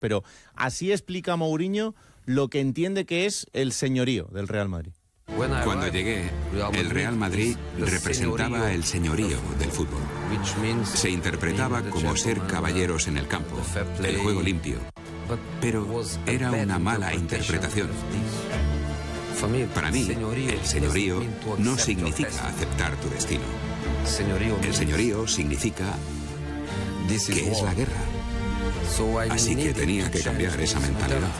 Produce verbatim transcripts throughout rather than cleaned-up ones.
pero así explica Mourinho lo que entiende que es el señorío del Real Madrid. Cuando llegué, el Real Madrid representaba el señorío del fútbol. Se interpretaba como ser caballeros en el campo, el juego limpio, pero era una mala interpretación. Para mí, el señorío no significa aceptar tu destino. El señorío significa que es la guerra. Así que tenía que cambiar esa mentalidad.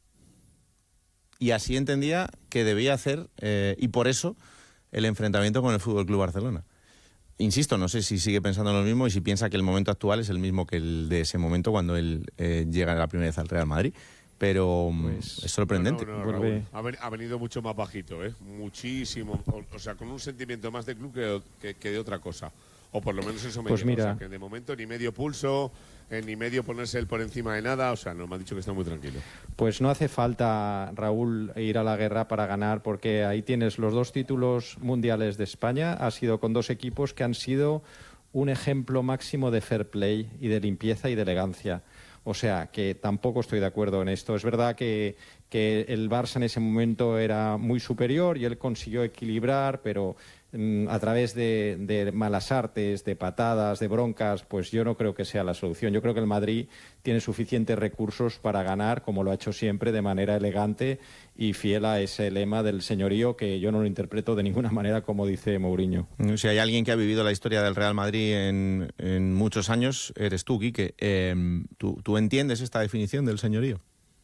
Y así entendía que debía hacer, eh, y por eso, el enfrentamiento con el F C Barcelona. Insisto, no sé si sigue pensando lo mismo y si piensa que el momento actual es el mismo que el de ese momento cuando él eh, llega la primera vez al Real Madrid. Pero pues, es sorprendente. No, no, no, Raúl, ha venido mucho más bajito, ¿eh? Muchísimo. O, o sea, con un sentimiento más de club que, que, que de otra cosa. O por lo menos eso me pues lleva. mira. O sea, que de momento ni medio pulso, eh, ni medio ponerse él por encima de nada. O sea, no, me ha dicho que está muy tranquilo. Pues no hace falta, Raúl, ir a la guerra para ganar, porque ahí tienes los dos títulos mundiales de España. Ha sido con dos equipos que han sido un ejemplo máximo de fair play y de limpieza y de elegancia. O sea, que tampoco estoy de acuerdo en esto. Es verdad que, que el Barça en ese momento era muy superior y él consiguió equilibrar, pero mmm, a través de, de malas artes, de patadas, de broncas, pues yo no creo que sea la solución. Yo creo que el Madrid tiene suficientes recursos para ganar, como lo ha hecho siempre, de manera elegante y fiel a ese lema del señorío, que yo no lo interpreto de ninguna manera como dice Mourinho. Si hay alguien que ha vivido la historia del Real Madrid en, en muchos años, eres tú, Quique. Eh, ¿tú, ¿Tú entiendes esta definición del señorío?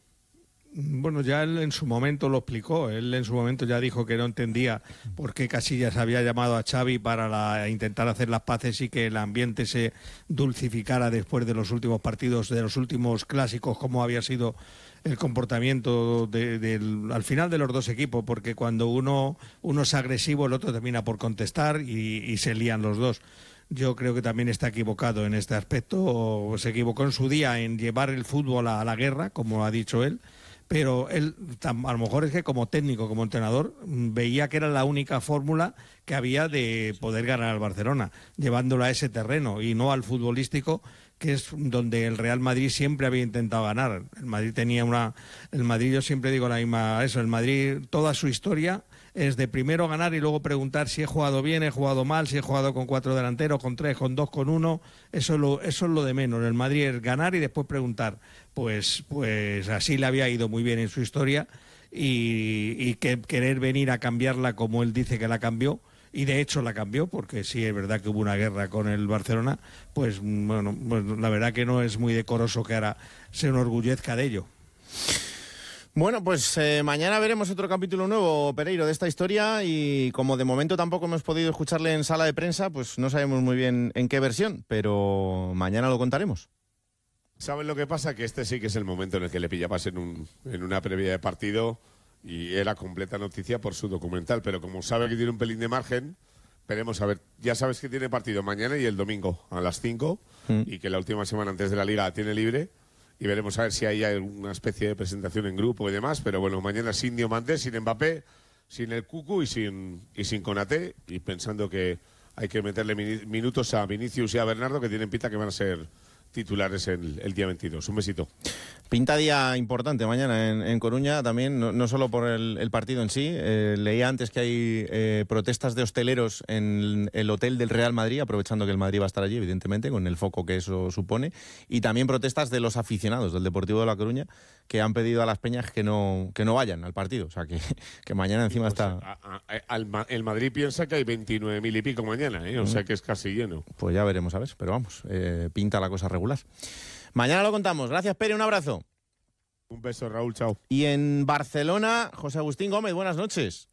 Bueno, ya él en su momento lo explicó. Él en su momento ya dijo que no entendía por qué Casillas había llamado a Xavi para la, intentar hacer las paces y que el ambiente se dulcificara después de los últimos partidos, de los últimos clásicos, como había sido el comportamiento de, de, de, al final de los dos equipos, porque cuando uno, uno es agresivo, el otro termina por contestar y, y se lían los dos. Yo creo que también está equivocado en este aspecto. Se equivocó en su día en llevar el fútbol a, a la guerra, como ha dicho él, pero él, a lo mejor es que como técnico, como entrenador, veía que era la única fórmula que había de poder ganar al Barcelona, llevándola a ese terreno y no al futbolístico, que es donde el Real Madrid siempre había intentado ganar. El Madrid tenía una... El Madrid, yo siempre digo la misma... Eso, el Madrid, toda su historia es de primero ganar y luego preguntar si he jugado bien, he jugado mal, si he jugado con cuatro delanteros, con tres, con dos, con uno. Eso es lo, eso es lo de menos. El Madrid es ganar y después preguntar. Pues, pues así le había ido muy bien en su historia y, y que querer venir a cambiarla como él dice que la cambió. Y de hecho la cambió, porque sí es verdad que hubo una guerra con el Barcelona, pues bueno, pues la verdad que no es muy decoroso que ahora se enorgullezca de ello. Bueno, pues eh, mañana veremos otro capítulo nuevo, Pereiro, de esta historia, y como de momento tampoco hemos podido escucharle en sala de prensa, pues no sabemos muy bien en qué versión, pero mañana lo contaremos. ¿Saben lo que pasa? Que este sí que es el momento en el que le pillabas en, un, en una previa de partido y era completa noticia por su documental, pero como sabe que tiene un pelín de margen, veremos a ver. Ya sabes que tiene partido mañana y el domingo a las cinco mm. y que la última semana antes de la Liga la tiene libre. Y veremos a ver si hay alguna especie de presentación en grupo y demás. Pero bueno, mañana sin Diomandé, sin Mbappé, sin el Cucu y sin, y sin Konaté. Y pensando que hay que meterle minutos a Vinicius y a Bernardo, que tienen pinta que van a ser titulares el, el día veintidós. Un besito. Pinta día importante mañana en, en Coruña también, no, no solo por el, el partido en sí. Eh, leía antes que hay eh, protestas de hosteleros en el hotel del Real Madrid, aprovechando que el Madrid va a estar allí, evidentemente, con el foco que eso supone. Y también protestas de los aficionados del Deportivo de La Coruña, que han pedido a las peñas que no, que no vayan al partido. O sea, que, que mañana encima pues, está... A, a, a, el Madrid piensa que hay veintinueve mil y pico mañana, ¿eh? O sea que es casi lleno. Pues ya veremos, a ver. Pero vamos, eh, pinta la cosa regular. Mañana lo contamos. Gracias, Pere, un abrazo. Un beso, Raúl, chao. Y en Barcelona, José Agustín Gómez, buenas noches.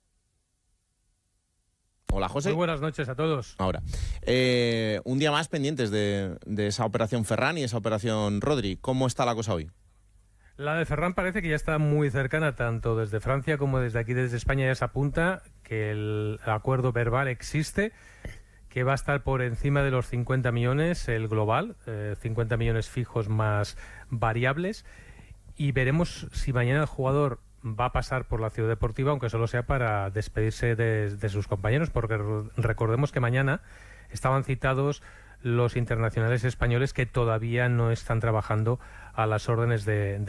Hola, José. Muy buenas noches a todos. Ahora, eh, un día más pendientes de, de esa operación Ferran y esa operación Rodri. ¿Cómo está la cosa hoy? La de Ferran parece que ya está muy cercana, tanto desde Francia como desde aquí, desde España, ya se apunta que el acuerdo verbal existe, que va a estar por encima de los cincuenta millones el global, eh, cincuenta millones fijos más variables, y veremos si mañana el jugador va a pasar por la Ciudad Deportiva, aunque solo sea para despedirse de, de sus compañeros, porque recordemos que mañana estaban citados los internacionales españoles que todavía no están trabajando a las órdenes de, de